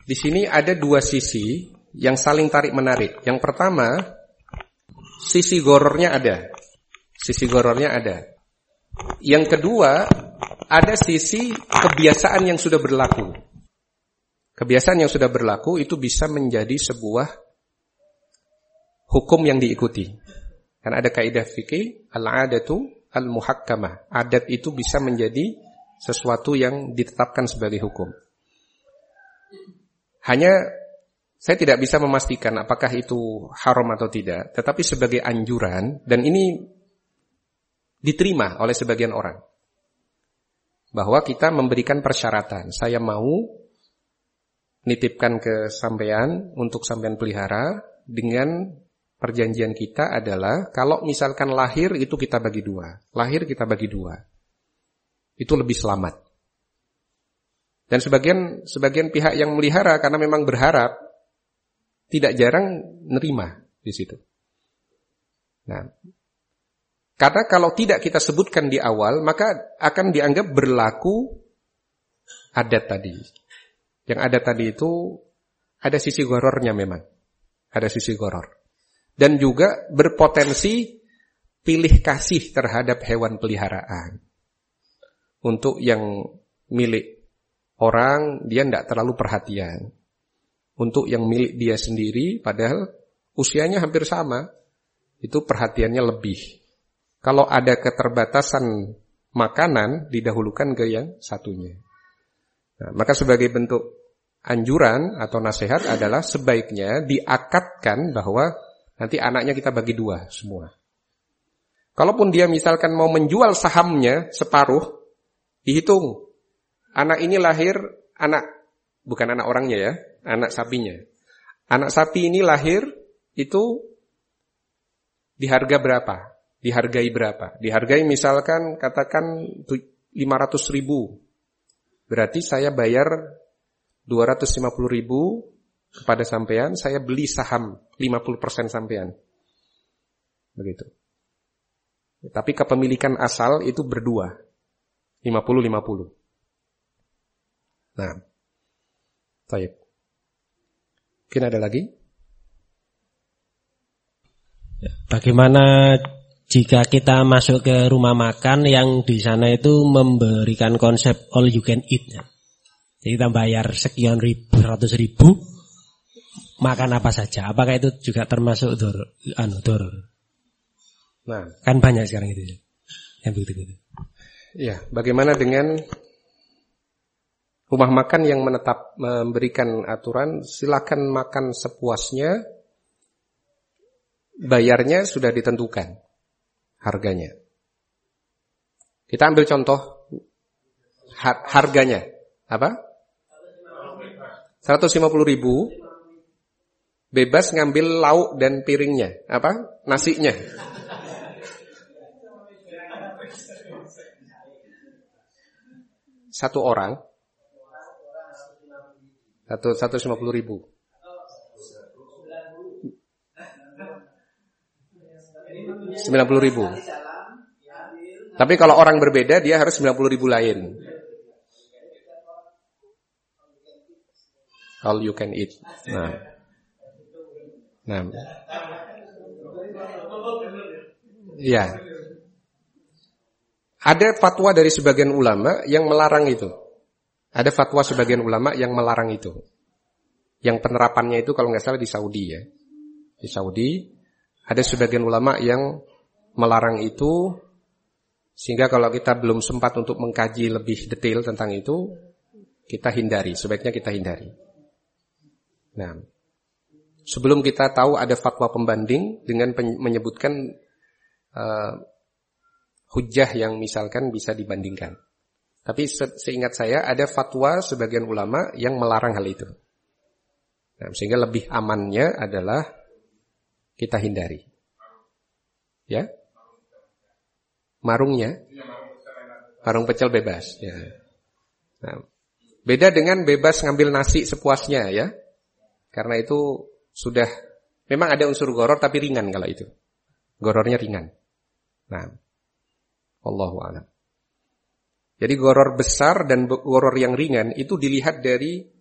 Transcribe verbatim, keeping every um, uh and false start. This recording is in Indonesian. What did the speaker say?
Di sini ada dua sisi yang saling tarik-menarik. Yang pertama, sisi gorornya ada. Sisi gorornya ada. Yang kedua, ada sisi kebiasaan yang sudah berlaku. Kebiasaan yang sudah berlaku itu bisa menjadi sebuah hukum yang diikuti. Karena ada kaidah fikih, al-'adatu al-muhakkamah. Adat itu bisa menjadi sesuatu yang ditetapkan sebagai hukum. Hanya saya tidak bisa memastikan apakah itu haram atau tidak, tetapi sebagai anjuran, dan ini diterima oleh sebagian orang, bahwa kita memberikan persyaratan. Saya mau nitipkan ke sampean untuk sampean pelihara, dengan perjanjian kita adalah kalau misalkan lahir itu kita bagi dua, lahir kita bagi dua, itu lebih selamat. Dan sebagian sebagian pihak yang melihara karena memang berharap, tidak jarang nerima di situ. Nah, karena kalau tidak kita sebutkan di awal, maka akan dianggap berlaku adat tadi. Yang adat tadi itu ada sisi gorornya memang. Ada sisi goror. Dan juga berpotensi pilih kasih terhadap hewan peliharaan. Untuk yang milik orang, dia tidak terlalu perhatian. Untuk yang milik dia sendiri, padahal usianya hampir sama, itu perhatiannya lebih. Kalau ada keterbatasan makanan, didahulukan ke yang satunya. Nah, maka sebagai bentuk anjuran atau nasihat adalah sebaiknya diakadkan bahwa nanti anaknya kita bagi dua semua. Kalaupun dia misalkan mau menjual sahamnya separuh, dihitung. Anak ini lahir, anak, bukan anak orangnya ya, anak sapinya. Anak sapi ini lahir, itu diharga berapa? Dihargai berapa? Dihargai misalkan, katakan lima ratus ribu. Berarti saya bayar dua ratus lima puluh ribu kepada sampean, saya beli saham lima puluh persen sampean. Begitu. Tapi kepemilikan asal itu berdua, lima puluh lima puluh. Nah, baik. Mungkin ada lagi? Bagaimana jika kita masuk ke rumah makan yang di sana itu memberikan konsep all you can eat? Jadi kita bayar sekian ribu, ratus ribu, makan apa saja. Apakah itu juga termasuk dor, anu dor? Nah, kan banyak sekarang itu yang begitu-begitu. Ya, bagaimana dengan rumah makan yang menetap memberikan aturan silakan makan sepuasnya, bayarnya sudah ditentukan harganya. Kita ambil contoh har- harganya apa? seratus lima puluh ribu bebas ngambil lauk dan piringnya, apa? Nasinya. Satu orang Satu satu lima puluh ribu. Sembilan puluh ribu. Tapi kalau orang berbeda dia harus sembilan puluh ribu lain. All you can eat. Nah, nah, ya. Ada fatwa dari sebagian ulama yang melarang itu. Ada fatwa sebagian ulama yang melarang itu. Yang penerapannya itu kalau nggak salah di Saudi ya. Di Saudi ada sebagian ulama yang melarang itu, sehingga kalau kita belum sempat untuk mengkaji lebih detail tentang itu, kita hindari, sebaiknya kita hindari. Nah, sebelum kita tahu ada fatwa pembanding dengan pen- menyebutkan uh, hujjah yang misalkan bisa dibandingkan. Tapi se- seingat saya ada fatwa sebagian ulama yang melarang hal itu. Nah, sehingga lebih amannya adalah kita hindari. Ya? Marungnya? Marung pecel bebas. Ya. Nah, beda dengan bebas ngambil nasi sepuasnya ya. Karena itu sudah memang ada unsur goror tapi ringan kalau itu. Gorornya ringan. Nah, wallahu a'lam. Jadi goror besar dan goror yang ringan itu dilihat dari